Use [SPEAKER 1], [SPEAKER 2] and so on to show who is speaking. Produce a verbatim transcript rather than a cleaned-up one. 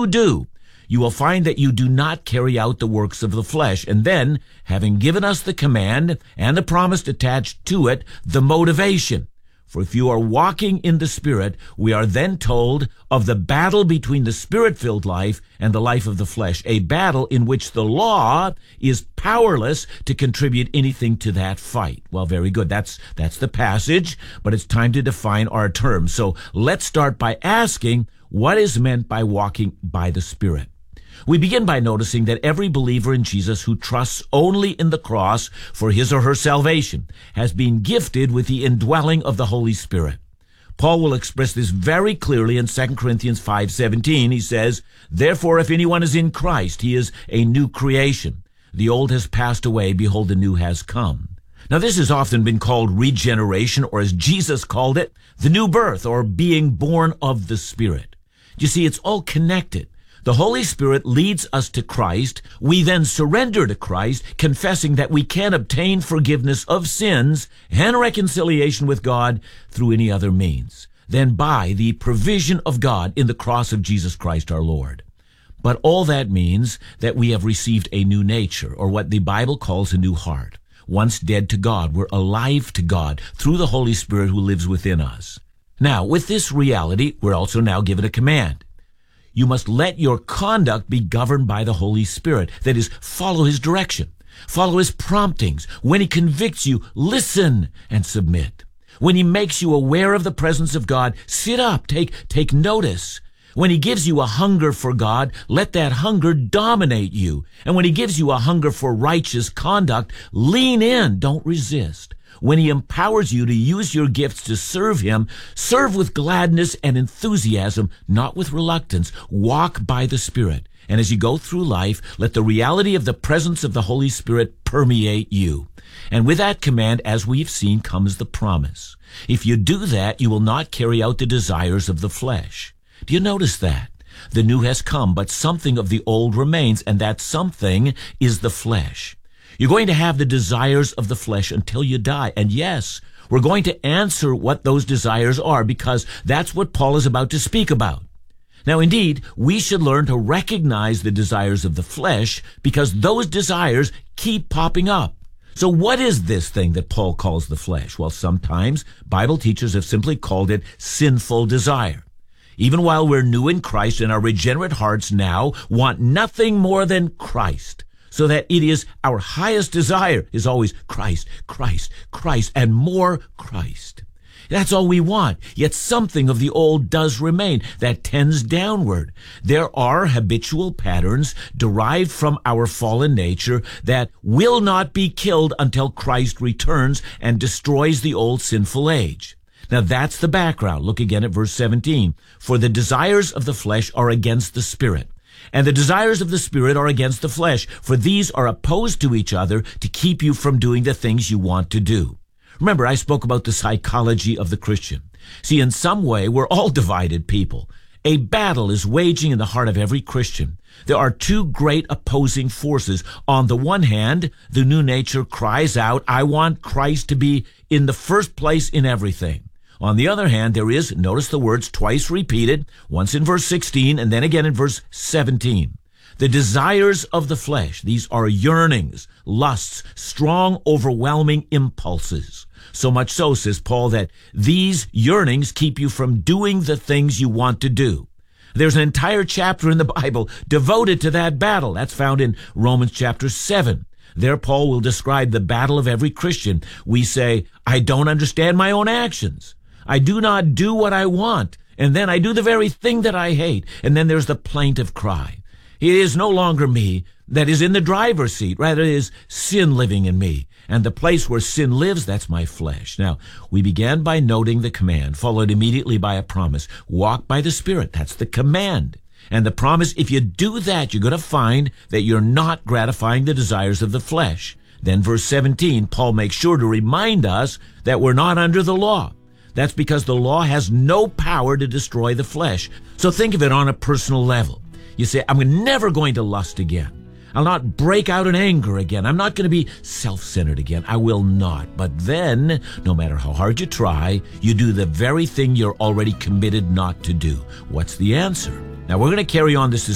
[SPEAKER 1] you do, you will find that you do not carry out the works of the flesh. And then, having given us the command and the promise attached to it, the motivation. For if you are walking in the Spirit, we are then told of the battle between the Spirit-filled life and the life of the flesh, a battle in which the law is powerless to contribute anything to that fight. Well, very good. That's, that's the passage, but it's time to define our terms. So let's start by asking, what is meant by walking by the Spirit? We begin by noticing that every believer in Jesus who trusts only in the cross for his or her salvation has been gifted with the indwelling of the Holy Spirit. Paul will express this very clearly in Second Corinthians five seventeen. He says, "Therefore, if anyone is in Christ, he is a new creation. The old has passed away, behold, the new has come." Now, this has often been called regeneration, or as Jesus called it, the new birth, or being born of the Spirit. You see, it's all connected. The Holy Spirit leads us to Christ. We then surrender to Christ, confessing that we can obtain forgiveness of sins and reconciliation with God through any other means than by the provision of God in the cross of Jesus Christ our Lord. But all that means that we have received a new nature, or what the Bible calls a new heart. Once dead to God, we're alive to God through the Holy Spirit who lives within us. Now, with this reality, we're also now given a command. You must let your conduct be governed by the Holy Spirit. That is, follow his direction. Follow his promptings. When he convicts you, listen and submit. When he makes you aware of the presence of God, sit up, take, take notice. When he gives you a hunger for God, let that hunger dominate you. And when he gives you a hunger for righteous conduct, lean in, don't resist. When he empowers you to use your gifts to serve him, serve with gladness and enthusiasm, not with reluctance. Walk by the Spirit. And as you go through life, let the reality of the presence of the Holy Spirit permeate you. And with that command, as we've seen, comes the promise. If you do that, you will not carry out the desires of the flesh. Do you notice that? The new has come, but something of the old remains, and that something is the flesh. You're going to have the desires of the flesh until you die. And yes, we're going to answer what those desires are, because that's what Paul is about to speak about. Now, indeed, we should learn to recognize the desires of the flesh, because those desires keep popping up. So what is this thing that Paul calls the flesh? Well, sometimes Bible teachers have simply called it sinful desire. Even while we're new in Christ and our regenerate hearts now want nothing more than Christ, so that it is our highest desire is always Christ, Christ, Christ, and more Christ. That's all we want. Yet something of the old does remain that tends downward. There are habitual patterns derived from our fallen nature that will not be killed until Christ returns and destroys the old sinful age. Now that's the background. Look again at verse seventeen. For the desires of the flesh are against the Spirit, and the desires of the Spirit are against the flesh, for these are opposed to each other to keep you from doing the things you want to do. Remember, I spoke about the psychology of the Christian. See, in some way, we're all divided people. A battle is waging in the heart of every Christian. There are two great opposing forces. On the one hand, the new nature cries out, I want Christ to be in the first place in everything. On the other hand, there is, notice the words twice repeated, once in verse sixteen and then again in verse seventeen. The desires of the flesh, these are yearnings, lusts, strong, overwhelming impulses. So much so, says Paul, that these yearnings keep you from doing the things you want to do. There's an entire chapter in the Bible devoted to that battle. That's found in Romans chapter seven. There Paul will describe the battle of every Christian. We say, I don't understand my own actions. I do not do what I want. And then I do the very thing that I hate. And then there's the plaintive cry. It is no longer me that is in the driver's seat. Rather, it is sin living in me. And the place where sin lives, that's my flesh. Now, we began by noting the command, followed immediately by a promise. Walk by the Spirit. That's the command. And the promise, if you do that, you're going to find that you're not gratifying the desires of the flesh. Then verse seventeen, Paul makes sure to remind us that we're not under the law. That's because the law has no power to destroy the flesh. So think of it on a personal level. You say, I'm never going to lust again. I'll not break out in anger again. I'm not going to be self-centered again. I will not. But then, no matter how hard you try, you do the very thing you're already committed not to do. What's the answer? Now, we're going to carry on this